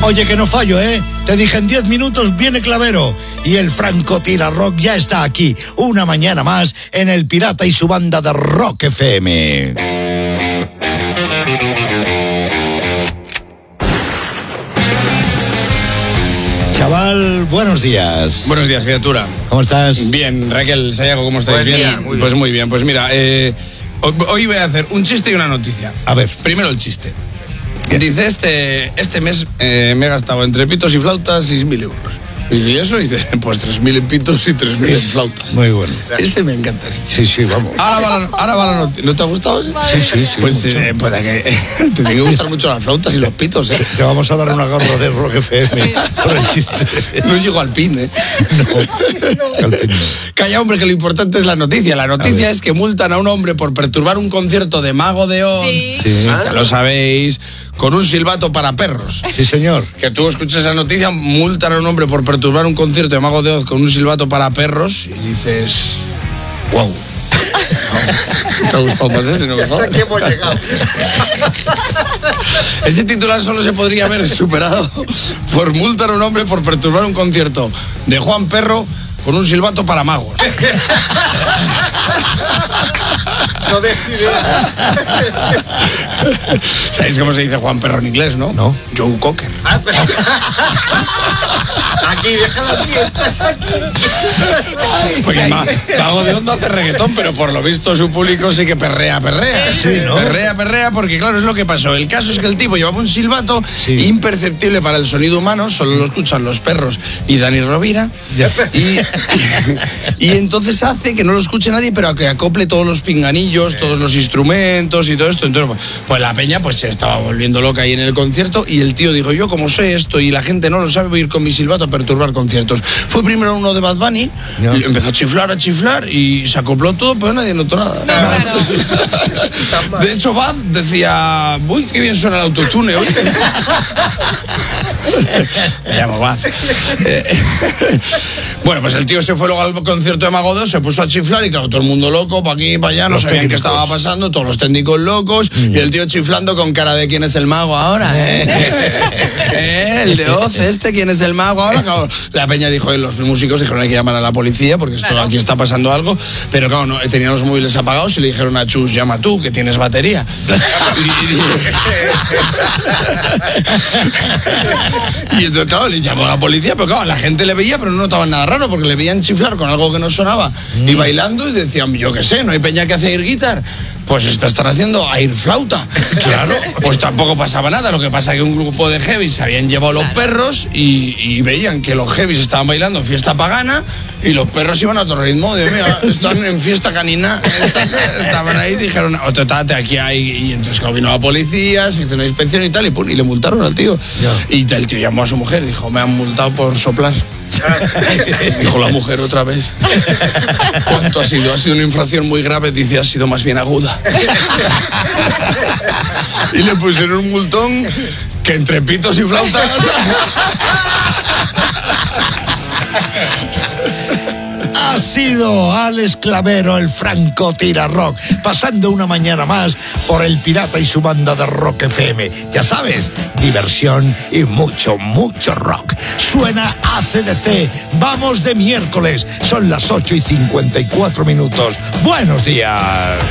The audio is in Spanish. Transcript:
Oye, que no fallo, ¿eh? Te dije en 10 minutos viene Clavero. Y el Franco Tira Rock ya está aquí. Una mañana más en El Pirata y su banda de Rock FM. Chaval, buenos días. Buenos días, criatura. ¿Cómo estás? Bien, Raquel, Sayago, ¿cómo estáis? Buen día, Bien. muy Pues bien. muy bien. Pues mira, hoy voy a hacer un chiste y una noticia. A ver. Primero el chiste. Dice, este mes me he gastado entre pitos y flautas 6.000 euros. Y dice, ¿y eso? Y dice, pues 3.000 en pitos y 3.000 en flautas. Muy bueno. Ese me encanta. Sí, vamos. Ahora va la noticia. ¿No te ha gustado ese? Sí. Pues para que te tiene que gustar mucho las flautas y los pitos, ¿eh? Te vamos a dar una gorra de Rock FM por el chiste. No llego al pin, ¿eh? No, al fin no. Calla, hombre, que lo importante es la noticia. La noticia es que multan a un hombre por perturbar un concierto de Mago de Oz. Sí. Ya lo sabéis, con un silbato para perros. Sí, señor. Que tú escuches esa noticia, multan a un hombre por perturbar un concierto de Mago de Oz con un silbato para perros y dices, wow. ¿Te ha gustado más ese, no? Aquí hemos llegado. Este titular solo se podría haber superado por multar a un hombre por perturbar un concierto de Juan Perro con un silbato para magos. No des idea. ¿Sabéis cómo se dice Juan Perro en inglés, no? No. Joe Cocker. Aquí, déjalo aquí, estás aquí. Porque Mago de Oz no hace reggaetón, pero por lo visto su público sí que perrea. Sí, ¿no? Perrea, porque claro, es lo que pasó. El caso es que el tipo llevaba un silbato Sí. imperceptible para el sonido humano, solo lo escuchan los perros y Dani Rovira. Ya. Y entonces hace que no lo escuche nadie, pero que acople todos los pinganillos, todos los instrumentos y todo esto. Entonces, pues la peña pues se estaba volviendo loca ahí en el concierto y el tío dijo, yo como sé esto y la gente no lo sabe, voy a ir con mi silbato a perturbar conciertos. Fue primero uno de Bad Bunny, Ya. y empezó a chiflar y se acopló todo, pero nadie notó nada. De hecho, Bad decía, uy, qué bien suena el autotune hoy. Me llamo Bad. Bueno, pues el tío se fue luego al concierto de Mago de Oz, se puso a chiflar y claro, todo el mundo loco, para aquí, para allá, no Los sabían qué técnicos. estaba pasando, todos los técnicos locos, y el tío chiflando con cara de quién es el mago ahora, el de Oz, ¿quién es el mago ahora? Claro, la peña dijo, los músicos dijeron hay que llamar a la policía porque esto aquí está pasando algo, pero claro, no, tenían los móviles apagados y le dijeron a Chus, llama tú, que tienes batería. Y entonces, claro, le llamó a la policía, pero claro, la gente le veía, pero no notaban nada raro, porque le veían chiflar con algo que no sonaba y bailando, y decían, yo qué sé, no hay peña que hace air guitar. Pues esto están haciendo air flauta. Claro, pues tampoco pasaba nada. Lo que pasa es que un grupo de heavies se habían llevado los perros y veían que los heavies estaban bailando en fiesta pagana y los perros iban a otro ritmo. Dios mío, están en fiesta canina. Estaban ahí y dijeron, ototate, aquí hay. Y entonces claro, vino la policía, se hizo una inspección y tal, y le multaron al tío. Ya. Y el tío llamó a su mujer y dijo, me han multado por soplar. Dijo la mujer otra vez. ¿Cuánto ha sido? Ha sido una infracción muy grave, dice, ha sido más bien aguda. Y le pusieron un multón que entre pitos y flautas. Ha sido Alex Clavero, el Franco Tira Rock, pasando una mañana más por El Pirata y su banda de Rock FM. Ya sabes, diversión y mucho rock. Suena AC/DC, vamos de miércoles, son las 8:54. Buenos días.